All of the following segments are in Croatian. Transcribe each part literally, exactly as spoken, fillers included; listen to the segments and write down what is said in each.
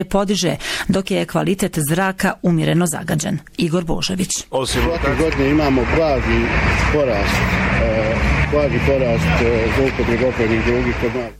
podiže, dok je kvalitet zraka umjereno zagađen. Igor Božović. Osim svake godine imamo blagi porast, eh, blagi porast eh, zloupotrebe opojnih droga kod mladih.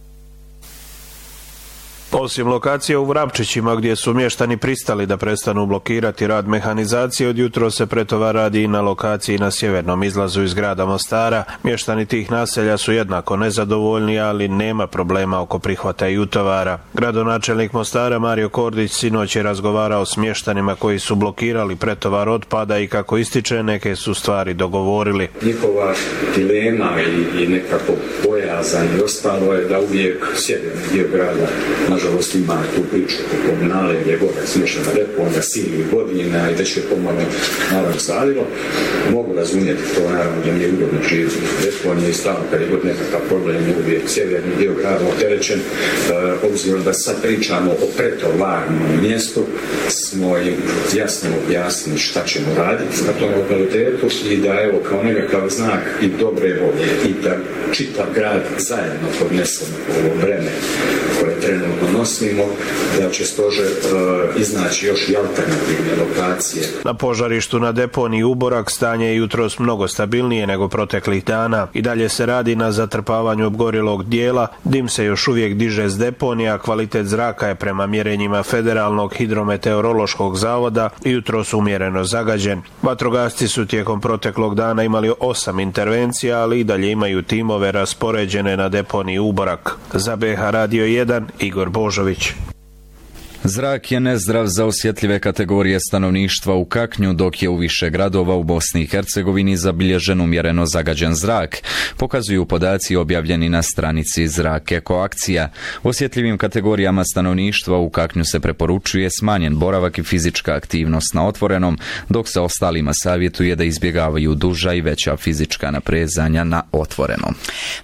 Osim lokacije u Vrapčićima gdje su mještani pristali da prestanu blokirati rad mehanizacije, od jutro se pretovar radi i na lokaciji na sjevernom izlazu iz grada Mostara. Mještani tih naselja su jednako nezadovoljni, ali nema problema oko prihvata i utovara. Gradonačelnik Mostara Mario Kordić sinoć je razgovarao s mještanima koji su blokirali pretovar otpada i kako ističe, neke su stvari dogovorili. Njihova dilema i, i nekako bojazan i ostalo je da uvijek sjeverni dio grada nažalost ima tu priču o komunale gdje gore smješana deponija silnih godina i već je pomalo naravno sadilo. Mogu razumjeti to, naravno da nije ugodno živjeti deponije i stavno kad je god nekakav problem je uvijek sjeverni dio grada opterećen. E, obzirom da sad pričamo o pretovarnom mjestu, smo im jasno objasnili šta ćemo raditi na tom lokalitetu i da evo kao nekakav znak i dobre volje i da čitav grad zajedno podnesemo ovo breme koje trenutno nosimo, da će stožer uh, iznaći još i alternativne lokacije. Na požarištu na deponiji Uborak stanje je jutros mnogo stabilnije nego proteklih dana. I dalje se radi na zatrpavanju obgorjelog dijela, dim se još uvijek diže s deponija, kvalitet zraka je prema mjerenjima Federalnog hidrometeorološkog zavoda i jutros umjereno zagađen. Vatrogasci su tijekom proteklog dana imali osam intervencija, ali i dalje imaju timove raspoređene na deponiji Uborak. Za B H Radio jedan, Igor Božović. Zrak je nezdrav za osjetljive kategorije stanovništva u Kaknju, dok je u više gradova u Bosni i Hercegovini zabilježen umjereno zagađen zrak, pokazuju podaci objavljeni na stranici Zrak Eko akcija. Osjetljivim kategorijama stanovništva u Kaknju se preporučuje smanjen boravak i fizička aktivnost na otvorenom, dok se ostalima savjetuje da izbjegavaju duža i veća fizička naprezanja na otvorenom.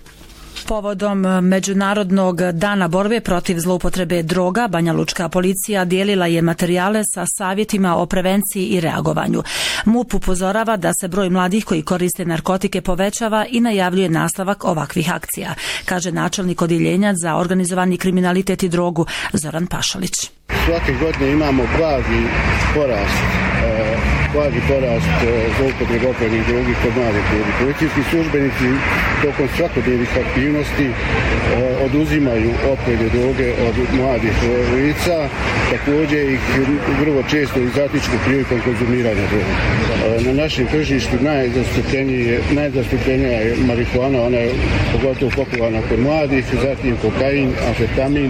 Povodom Međunarodnog dana borbe protiv zloupotrebe droga, Banjalučka policija dijelila je materijale sa savjetima o prevenciji i reagovanju. MUP upozorava da se broj mladih koji koriste narkotike povećava i najavljuje nastavak ovakvih akcija, kaže načelnik odjeljenja za organizovani kriminalitet i drogu Zoran Pašalić. Svake godine imamo blagi porast, eh, blagi porast eh, zloupotrebe opojnih droga kod mladih ljudi. Policijski službenici tokom svakodnevnih aktivnosti eh, oduzimaju opojne droge od mladih eh, lica, također ih vrlo često i zatiču prilikom konzumiranja droga. Eh, na našem tržištu najzastupljenija je marihuana, ona je pogotovo popularna kod mladih, zatim kokain, amfetamin.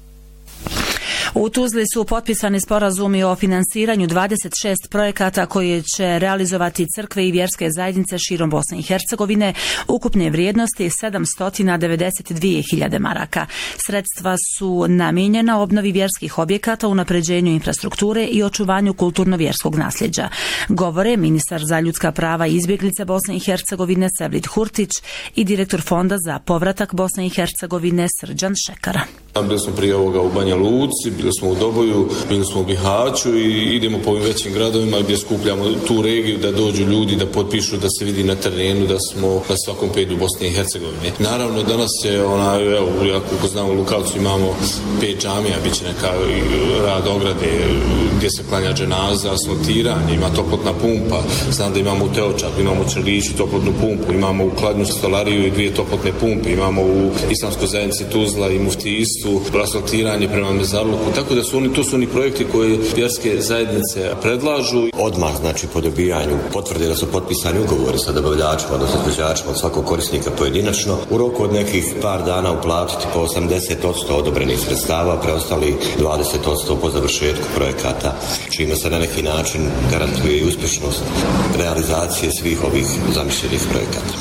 U Tuzli su potpisani sporazumi o finansiranju dvadeset šest projekata koje će realizovati crkve i vjerske zajednice širom Bosne i Hercegovine, ukupne vrijednosti sedamsto devedeset dvije hiljade maraka. Sredstva su namijenjena obnovi vjerskih objekata, unapređenju infrastrukture i očuvanju kulturno-vjerskog nasljeđa. Govore ministar za ljudska prava i izbjeglice Bosne i Hercegovine Sevlit Hurtić i direktor Fonda za povratak Bosne i Hercegovine Srđan Šekara. Bili smo prije ovoga u Banja Luci, bili smo u Doboju, bili smo u Bihaću i idemo po ovim većim gradovima gdje skupljamo tu regiju da dođu ljudi, da potpišu, da se vidi na terenu da smo na svakom pedu Bosne i Hercegovine. Naravno, danas je ona, evo, ako znamo u Lukavcu imamo pet džamija, bit će neka rad ograde gdje se klanja dženaza, asfaltiranje, ima toplotna pumpa, znam da imamo u Teočaku, imamo u Črliću toplotnu pumpu, imamo u Kladnju stolariju i dvije toplotne pumpe, imamo u Islamskoj zajednici Tuzla i Muftijstvu asfaltiranje prema Mezarluku, tako da su oni, to su oni projekti koje vjerske zajednice predlažu. Odmah, znači po dobijanju potvrde da su potpisani ugovori sa dobavljačima, odnosno izvođačima od svakog korisnika pojedinačno, u roku od nekih par dana uplatiti po osamdeset posto odobrenih sredstava, preostali dvadeset posto po završetku projekata, čime se na neki način garantuje i uspješnost realizacije svih ovih zamišljenih projekata.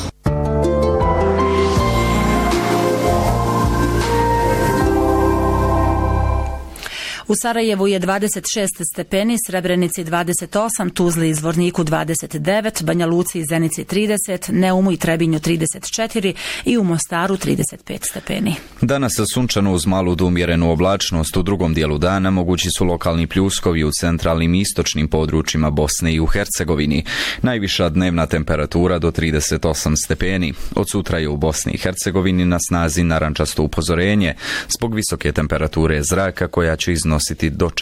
U Sarajevu je dvadeset šest stepeni, Srebrenici dvadeset osam, Tuzli i Zvorniku dvadeset devet, Banja Luci i Zenici trideset, Neumu i Trebinju trideset četiri i u Mostaru trideset pet stepeni. Danas sunčano uz malu do umjerenu oblačnost, u drugom dijelu dana mogući su lokalni pljuskovi u centralnim i istočnim područjima Bosne i u Hercegovini. Najviša dnevna temperatura do trideset osam stepeni. Od sutra je u Bosni i Hercegovini na snazi narančasto upozorenje zbog visoke temperature zraka koja će iznositi do